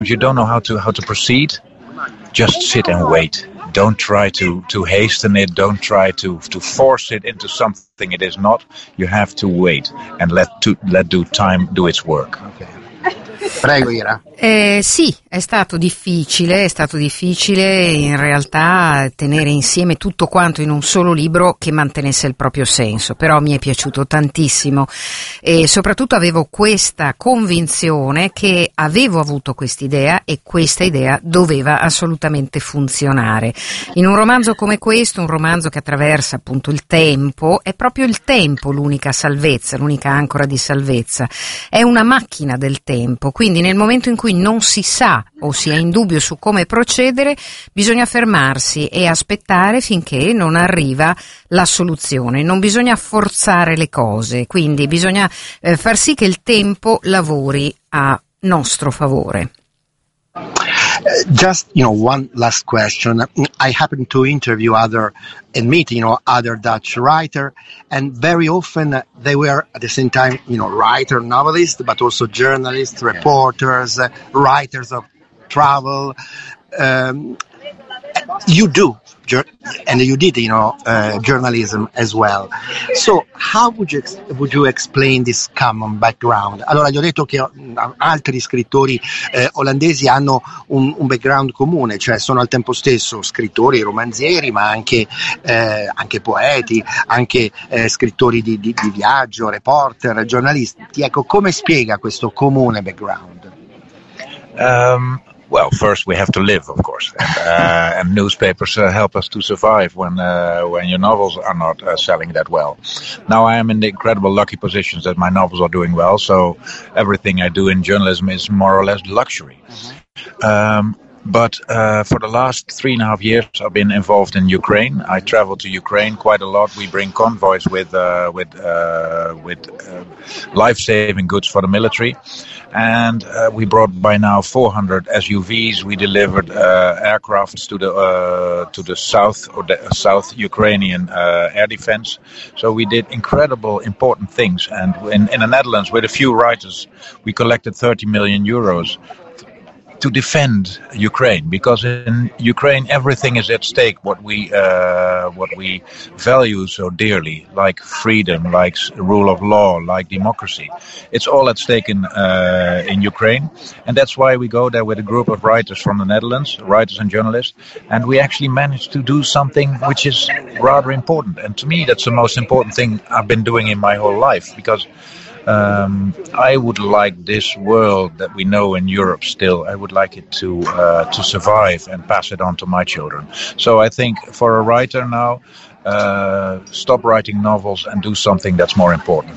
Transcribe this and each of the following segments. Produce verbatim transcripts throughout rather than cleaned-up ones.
you don't know how to how to proceed, just sit and wait. Don't try to, to hasten it. Don't try to, to force it into something it is not. You have to wait and let to, let do time do its work. Okay. Prego, Ira. Eh, sì, è stato difficile, è stato difficile in realtà tenere insieme tutto quanto in un solo libro che mantenesse il proprio senso, però mi è piaciuto tantissimo e soprattutto avevo questa convinzione che avevo avuto quest'idea e questa idea doveva assolutamente funzionare. In un romanzo come questo, un romanzo che attraversa appunto il tempo, è proprio il tempo l'unica salvezza, l'unica ancora di salvezza, è una macchina del tempo, quindi nel momento in cui non si sa o si è in dubbio su come procedere, bisogna fermarsi e aspettare finché non arriva la soluzione. Non bisogna forzare le cose, quindi bisogna eh, far sì che il tempo lavori a nostro favore. Uh, just, you know, one last question. I happen to interview other and meet, you know, other Dutch writer, and very often they were at the same time, you know, writer, novelist, but also journalists, reporters, uh, writers of travel. Um, you do, and you did, you know, uh, journalism as well. So how would you ex- would you explain this common background? Allora, gli ho detto che altri scrittori eh, olandesi hanno un, un background comune, cioè sono al tempo stesso scrittori, romanzieri, ma anche, eh, anche poeti, anche eh, scrittori di, di, di viaggio, reporter, giornalisti. Ecco, come spiega questo comune background? Um... Well, first we have to live, of course, and, uh, and newspapers uh, help us to survive when uh, when your novels are not uh, selling that well. Now I am in the incredible lucky positions that my novels are doing well, so everything I do in journalism is more or less luxury. Mm-hmm. Um, But uh, for the last three and a half years, I've been involved in Ukraine. I travel to Ukraine quite a lot. We bring convoys with uh, with uh, with uh, life-saving goods for the military, and uh, we brought by now four hundred S U Vs. We delivered uh, aircrafts to the uh, to the south or the South Ukrainian uh, air defense. So we did incredible, important things. And in, in the Netherlands, with a few writers, we collected thirty million euros. To defend Ukraine, because in Ukraine everything is at stake. What we uh, what we value so dearly, like freedom, like rule of law, like democracy, it's all at stake in uh, in Ukraine, and that's why we go there with a group of writers from the Netherlands, writers and journalists, and we actually managed to do something which is rather important. And to me, that's the most important thing I've been doing in my whole life, because. Um, I would like this world that we know in Europe still, I would like it to uh, to survive and pass it on to my children. So I think for a writer now, uh, stop writing novels and do something that's more important.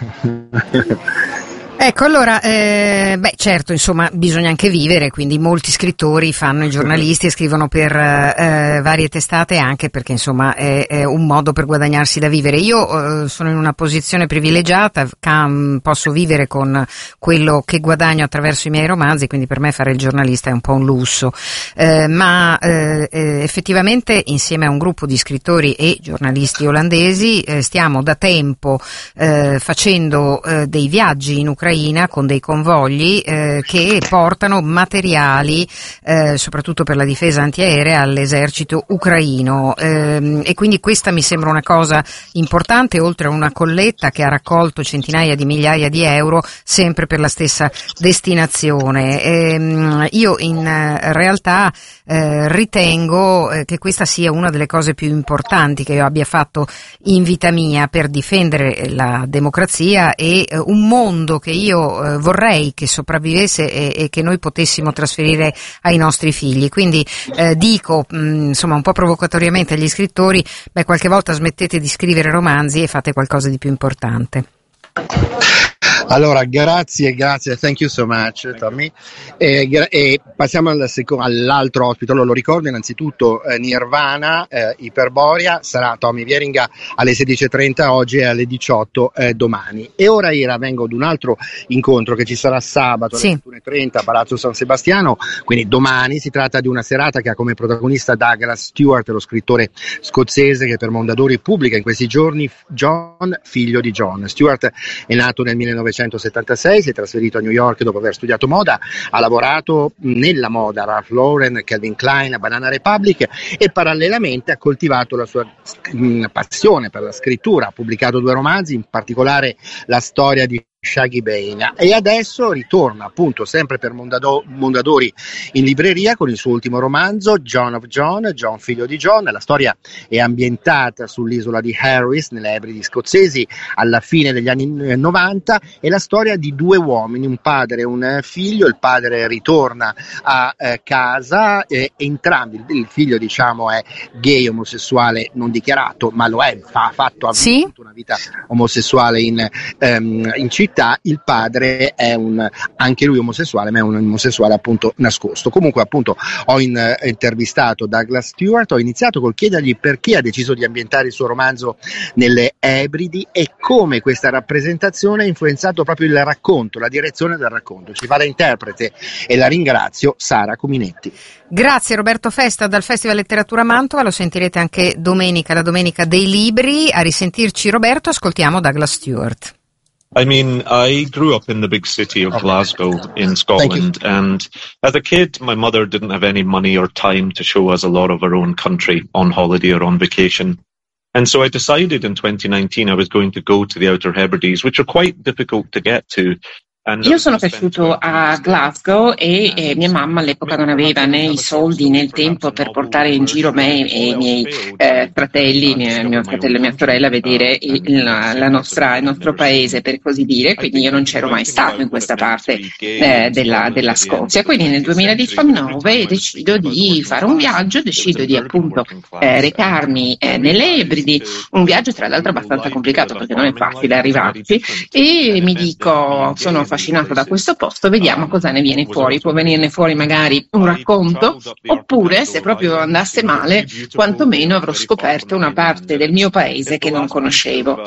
Ecco, allora, eh, beh, certo, insomma, bisogna anche vivere, quindi molti scrittori fanno i giornalisti e scrivono per eh, varie testate, anche perché, insomma, è, è un modo per guadagnarsi da vivere. Io eh, sono in una posizione privilegiata, cam, posso vivere con quello che guadagno attraverso i miei romanzi, quindi per me fare il giornalista è un po' un lusso, eh, ma eh, effettivamente insieme a un gruppo di scrittori e giornalisti olandesi eh, stiamo da tempo eh, facendo eh, dei viaggi in Ucraina con dei convogli eh, che portano materiali eh, soprattutto per la difesa antiaerea all'esercito ucraino eh, e quindi questa mi sembra una cosa importante, oltre a una colletta che ha raccolto centinaia di migliaia di euro sempre per la stessa destinazione. Eh, io in realtà eh, ritengo eh, che questa sia una delle cose più importanti che io abbia fatto in vita mia per difendere la democrazia e eh, un mondo che io eh, vorrei che sopravvivesse e, e che noi potessimo trasferire ai nostri figli. Quindi eh, dico mh, insomma un po' provocatoriamente agli scrittori, beh, qualche volta smettete di scrivere romanzi e fate qualcosa di più importante. Allora, grazie, grazie, thank you so much, Tommy. E, e passiamo al secondo, all'altro ospite. Allora, lo ricordo innanzitutto eh, Nirvana, eh, Iperborea, sarà Tommy Wieringa alle sedici e trenta oggi e alle diciotto eh, domani. E ora Ira, vengo ad un altro incontro che ci sarà sabato alle sì. ventuno e trenta a Palazzo San Sebastiano, quindi domani. Si tratta di una serata che ha come protagonista Douglas Stewart, lo scrittore scozzese che per Mondadori pubblica in questi giorni John, figlio di John. Stewart è nato nel millenovecento millenovecentosettantasei, si è trasferito a New York dopo aver studiato moda, ha lavorato nella moda, Ralph Lauren, Calvin Klein, Banana Republic, e parallelamente ha coltivato la sua mh, passione per la scrittura, ha pubblicato due romanzi, in particolare la storia di Shaggy Bane, e adesso ritorna appunto sempre per Mondado- Mondadori in libreria con il suo ultimo romanzo John of John, John figlio di John. La storia è ambientata sull'isola di Harris nelle Ebridi scozzesi alla fine degli anni novanta, è la storia di due uomini, un padre e un figlio. Il padre ritorna a eh, casa, eh, entrambi, il figlio diciamo è gay, omosessuale non dichiarato, ma lo è, ha fatto ha sì? vissuto una vita omosessuale in, ehm, in città. Il padre è un, anche lui omosessuale, ma è un omosessuale appunto nascosto. Comunque appunto ho in, eh, intervistato Douglas Stewart, ho iniziato col chiedergli perché ha deciso di ambientare il suo romanzo nelle Ebridi e come questa rappresentazione ha influenzato proprio il racconto, la direzione del racconto. Ci fa da interprete e la ringrazio, Sara Cuminetti. Grazie Roberto Festa dal Festival Letteratura Mantova, lo sentirete anche domenica, la domenica dei libri. A risentirci Roberto, ascoltiamo Douglas Stewart. I mean, I grew up in the big city of Glasgow in Scotland, and as a kid, my mother didn't have any money or time to show us a lot of her own country on holiday or on vacation. And so I decided in twenty nineteen I was going to go to the Outer Hebrides, which are quite difficult to get to. Io sono cresciuto a Glasgow e eh, mia mamma all'epoca non aveva né i soldi né il tempo per portare in giro me e i miei eh, fratelli, mio, mio fratello e mia sorella a vedere il, la, la nostra, il nostro paese, per così dire, quindi io non c'ero mai stato in questa parte eh, della, della Scozia. Quindi nel duemiladiciannove decido di fare un viaggio, decido di appunto eh, recarmi eh, nelle Ebridi, un viaggio tra l'altro abbastanza complicato perché non è facile arrivarci, e mi dico sono affascinato da questo posto, vediamo cosa ne viene fuori. Può venirne fuori magari un racconto, oppure se proprio andasse male quantomeno avrò scoperto una parte del mio paese che non conoscevo.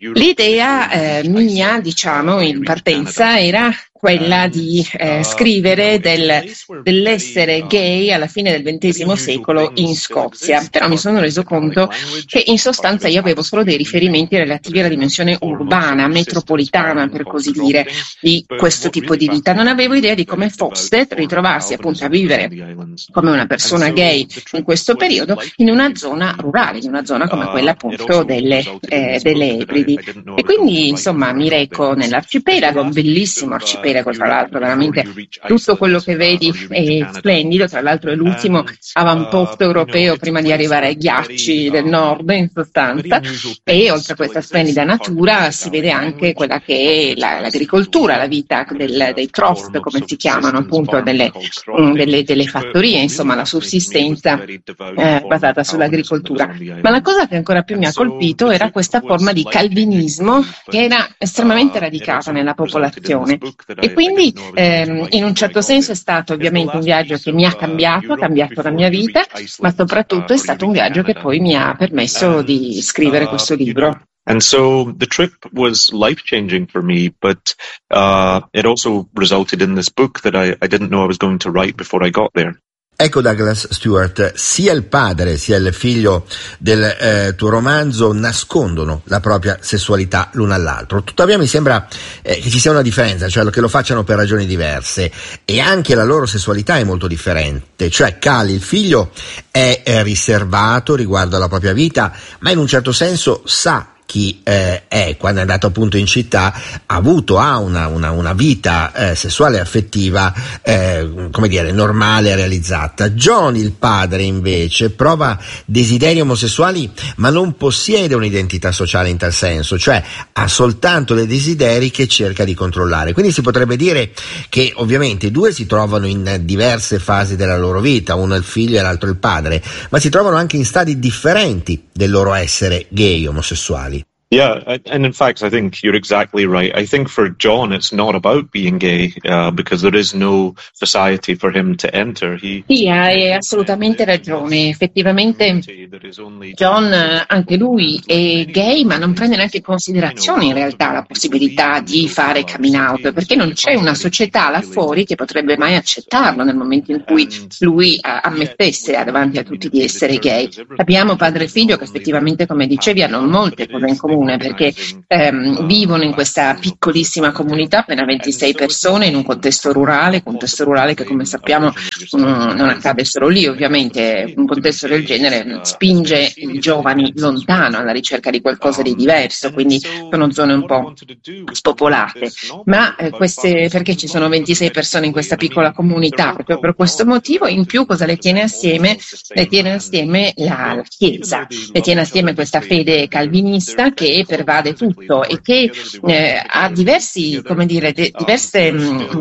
L'idea eh, mia, diciamo, in partenza era quella di eh, scrivere del, dell'essere gay alla fine del ventesimo secolo in Scozia, però mi sono reso conto che in sostanza io avevo solo dei riferimenti relativi alla dimensione urbana, metropolitana per così dire, di questo tipo di vita. Non avevo idea di come fosse ritrovarsi appunto a vivere come una persona gay in questo periodo in una zona rurale, in una zona come quella appunto delle, eh, delle Ebridi. E quindi insomma mi reco nell'arcipelago, un bellissimo arcipelago, tra l'altro veramente tutto quello che vedi è splendido, tra l'altro è l'ultimo avamposto europeo prima di arrivare ai ghiacci del nord in sostanza, e oltre a questa splendida natura si vede anche quella che è la, l'agricoltura, la vita del, dei croft come si chiamano appunto, delle, delle, delle fattorie, insomma la sussistenza eh, basata sull'agricoltura. Ma la cosa che ancora più mi ha colpito era questa forma di calvinismo che era estremamente radicata nella popolazione. E quindi ehm, in un certo senso è stato ovviamente un viaggio che mi ha cambiato, ha cambiato la mia vita, ma soprattutto è stato un viaggio che poi mi ha permesso di scrivere questo libro. And so the trip was life-changing for me, but uh, it also resulted in this book that I, I didn't know I was going to write before I got there. Ecco Douglas Stewart, sia il padre sia il figlio del eh, tuo romanzo nascondono la propria sessualità l'uno all'altro. Tuttavia mi sembra eh, che ci sia una differenza, cioè che lo facciano per ragioni diverse, e anche la loro sessualità è molto differente. Cioè Cal, il figlio, è eh, riservato riguardo alla propria vita, ma in un certo senso sa chi eh, è, quando è andato appunto in città, ha avuto, ha una, una, una vita eh, sessuale e affettiva, eh, come dire, normale, realizzata. John, il padre, invece, prova desideri omosessuali, ma non possiede un'identità sociale in tal senso, cioè ha soltanto dei desideri che cerca di controllare. Quindi si potrebbe dire che ovviamente i due si trovano in diverse fasi della loro vita, uno è il figlio e l'altro il padre, ma si trovano anche in stadi differenti del loro essere gay, omosessuali. Yeah, and in fact, I think you're exactly right. I think for John, it's not about being gay uh, because there is no society for him to enter. He, sì, hai assolutamente ragione. Effettivamente John, anche lui, è gay, ma non prende neanche in considerazione in realtà la possibilità di fare coming out, perché non c'è una società là fuori che potrebbe mai accettarlo nel momento in cui lui ammettesse davanti a tutti di essere gay. Abbiamo padre e figlio che effettivamente, come dicevi, hanno molte cose in comune. comune, perché ehm, vivono in questa piccolissima comunità, appena ventisei persone, in un contesto rurale, contesto rurale che come sappiamo um, non accade solo lì, ovviamente un contesto del genere spinge i giovani lontano alla ricerca di qualcosa di diverso, quindi sono zone un po' spopolate, ma eh, queste, perché ci sono ventisei persone in questa piccola comunità? Proprio per questo motivo. In più cosa le tiene assieme? Le tiene assieme la, la Chiesa, le tiene assieme questa fede calvinista che pervade tutto e che eh, ha diversi, come dire, de, diverse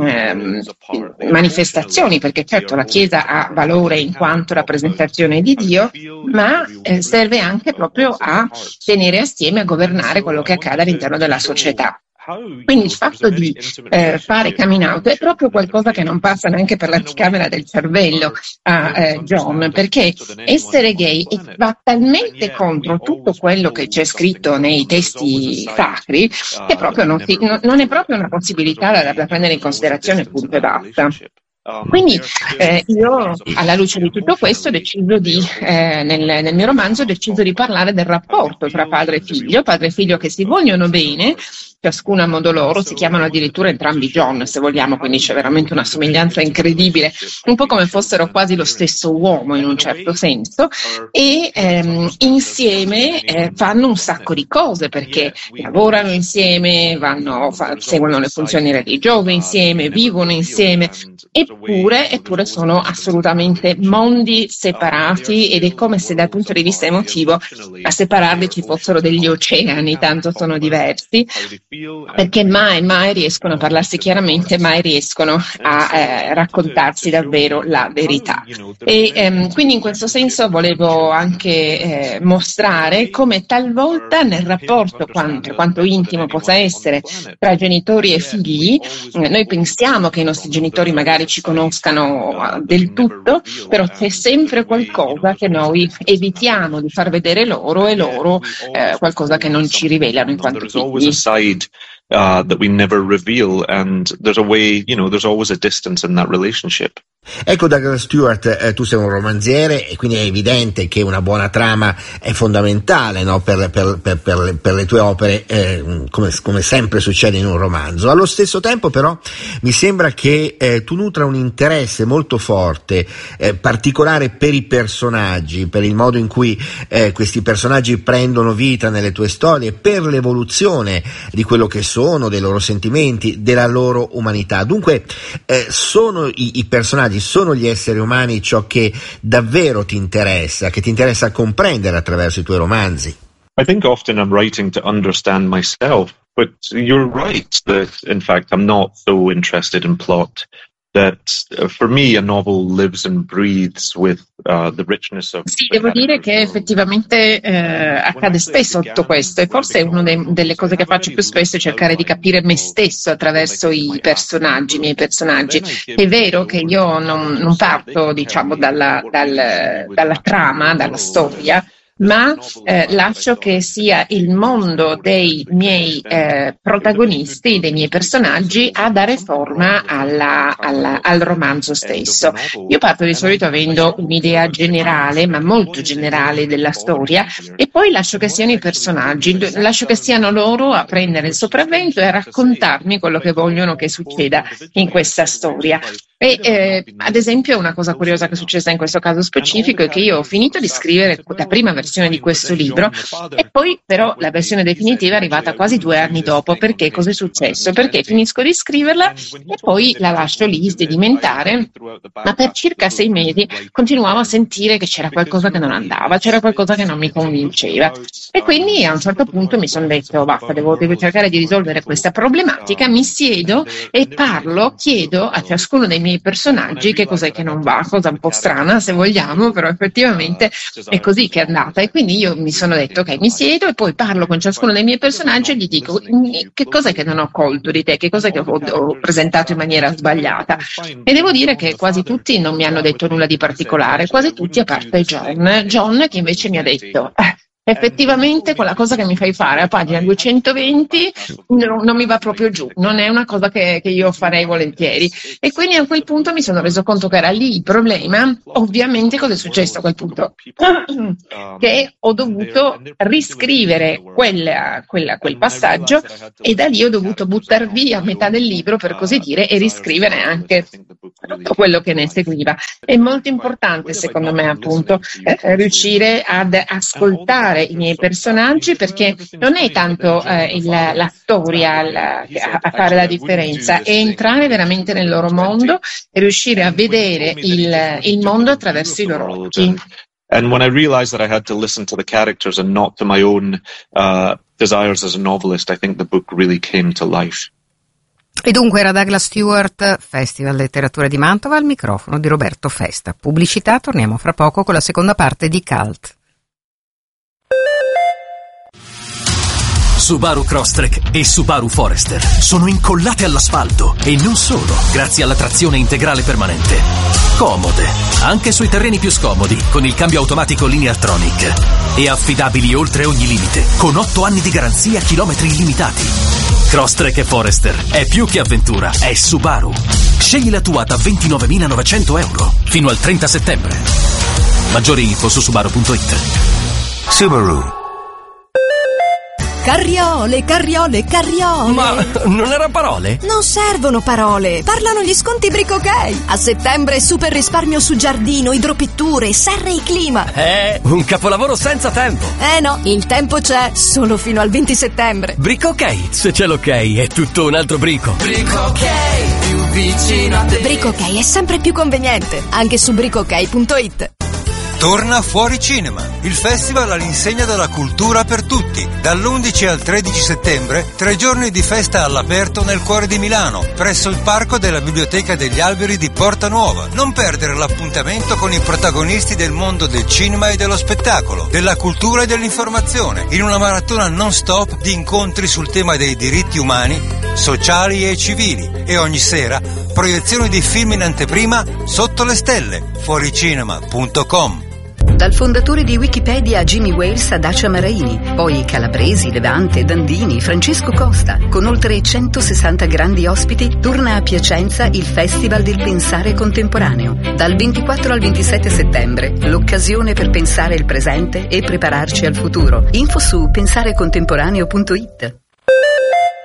mh, manifestazioni, perché certo la Chiesa ha valore in quanto rappresentazione di Dio, ma eh, serve anche proprio a tenere assieme, a governare quello che accade all'interno della società. Quindi il fatto di eh, fare coming out è proprio qualcosa che non passa neanche per l'anticamera del cervello a eh, John, perché essere gay va talmente contro tutto quello che c'è scritto nei testi sacri che proprio non, si, no, non è proprio una possibilità da, da prendere in considerazione, punto e basta. Quindi eh, io, alla luce di tutto questo, ho deciso di, eh, nel, nel mio romanzo, ho deciso di parlare del rapporto tra padre e figlio, padre e figlio che si vogliono bene, ciascuno a modo loro, si chiamano addirittura entrambi John, se vogliamo, quindi c'è veramente una somiglianza incredibile, un po' come fossero quasi lo stesso uomo in un certo senso, e ehm, insieme eh, fanno un sacco di cose, perché lavorano insieme, vanno, fa, seguono le funzioni religiose insieme, vivono insieme, eppure, eppure sono assolutamente mondi separati, ed è come se dal punto di vista emotivo a separarli ci fossero degli oceani, tanto sono diversi, perché mai, mai riescono a parlarsi chiaramente, mai riescono a eh, raccontarsi davvero la verità. E ehm, quindi in questo senso volevo anche eh, mostrare come talvolta nel rapporto, quanto, quanto intimo possa essere tra genitori e figli, eh, noi pensiamo che i nostri genitori magari ci conoscano del tutto, però c'è sempre qualcosa che noi evitiamo di far vedere loro, e loro eh, qualcosa che non ci rivelano in quanto figli. Uh, that we never reveal, and there's a way, you know, there's always a distance in that relationship. Ecco Douglas Stewart, eh, tu sei un romanziere e quindi è evidente che una buona trama è fondamentale, no? per, per, per, per, per le tue opere, eh, come, come sempre succede in un romanzo. Allo stesso tempo però mi sembra che eh, tu nutra un interesse molto forte, eh, particolare per i personaggi, per il modo in cui eh, questi personaggi prendono vita nelle tue storie, per l'evoluzione di quello che sono, dei loro sentimenti, della loro umanità. Dunque eh, sono i, i personaggi, sono gli esseri umani ciò che davvero ti interessa, che ti interessa comprendere attraverso i tuoi romanzi? I think often I'm writing to understand myself, but you're right that in fact I'm not so interested in plot. That uh, for me a novel lives and breathes with uh, the richness of. Sì, devo dire che effettivamente eh, accade spesso tutto questo, e forse una delle cose che faccio più spesso è cercare di capire me stesso attraverso i personaggi, i miei personaggi. È vero che io non, non parto, diciamo, dalla, dal, dalla trama, dalla storia, ma eh, lascio che sia il mondo dei miei eh, protagonisti, dei miei personaggi, a dare forma alla, alla, al romanzo stesso. Io parto di solito avendo un'idea generale, ma molto generale, della storia, e poi lascio che siano i personaggi, lascio che siano loro a prendere il sopravvento e a raccontarmi quello che vogliono che succeda in questa storia. E eh, ad esempio una cosa curiosa che è successa in questo caso specifico è che io ho finito di scrivere la prima versione di questo libro, e poi però la versione definitiva è arrivata quasi due anni dopo. Perché? Cos'è successo? Perché finisco di scriverla e poi la lascio lì sedimentare, ma per circa sei mesi continuavo a sentire che c'era qualcosa che non andava, c'era qualcosa che non mi convinceva, e quindi a un certo punto mi sono detto basta, devo, devo cercare di risolvere questa problematica. Mi siedo e parlo, chiedo a ciascuno dei miei personaggi che cos'è che non va, cosa un po' strana se vogliamo, però effettivamente è così che è andata. E quindi io mi sono detto ok, mi siedo e poi parlo con ciascuno dei miei personaggi e gli dico che cos'è che non ho colto di te, che cos'è che ho, ho presentato in maniera sbagliata. E devo dire che quasi tutti non mi hanno detto nulla di particolare, quasi tutti a parte John John che invece mi ha detto eh, Effettivamente quella cosa che mi fai fare a pagina duecentoventi non, non mi va proprio giù, non è una cosa che, che io farei volentieri, e quindi a quel punto mi sono reso conto che era lì il problema. Ovviamente cosa è successo a quel punto? Che ho dovuto riscrivere quella, quella, quel passaggio, e da lì ho dovuto buttar via metà del libro, per così dire, e riscrivere anche tutto quello che ne seguiva. È molto importante secondo me appunto eh, riuscire ad ascoltare i miei personaggi, perché non è tanto eh, il, la storia la, a fare la differenza, è entrare veramente nel loro mondo e riuscire a vedere il, il mondo attraverso i loro occhi. And when I realized that I had to listen to the characters and not to my own uh, desires as a novelist, I think the book really came to life. E dunque era Douglas Stewart, Festival Letteratura di Mantova, al microfono di Roberto Festa. Pubblicità, torniamo fra poco con la seconda parte di Cult. Subaru Crosstrek e Subaru Forester sono incollate all'asfalto, e non solo, grazie alla trazione integrale permanente. Comode, anche sui terreni più scomodi, con il cambio automatico Lineartronic. E affidabili oltre ogni limite, con otto anni di garanzia, chilometri illimitati. Crosstrek e Forester è più che avventura, è Subaru. Scegli la tua da ventinovemilanovecento euro fino al trenta settembre. Maggiori info su subaru punto it. Subaru. Carriole, carriole, carriole. Ma non erano parole? Non servono parole, parlano gli sconti Brico Ok. A settembre super risparmio su giardino, idropitture, serre e clima. Eh, un capolavoro senza tempo. Eh no, il tempo c'è, solo fino al venti settembre. Brico Ok, se c'è l'ok è tutto un altro brico. Brico Ok, più vicino a te. Brico Ok è sempre più conveniente, anche su brico ok punto it. Torna Fuori Cinema, il festival all'insegna della cultura per tutti. Dall'undici al tredici settembre, tre giorni di festa all'aperto nel cuore di Milano, presso il parco della Biblioteca degli Alberi di Porta Nuova. Non perdere l'appuntamento con i protagonisti del mondo del cinema e dello spettacolo, della cultura e dell'informazione, in una maratona non stop di incontri sul tema dei diritti umani, sociali e civili. E ogni sera, proiezioni di film in anteprima sotto le stelle. fuoricinema punto com. Dal fondatore di Wikipedia Jimmy Wales a Dacia Maraini, poi Calabresi, Levante, Dandini, Francesco Costa. Con oltre centosessanta grandi ospiti, torna a Piacenza il Festival del Pensare Contemporaneo. Dal ventiquattro al ventisette settembre, l'occasione per pensare il presente e prepararci al futuro. Info su pensare contemporaneo punto it.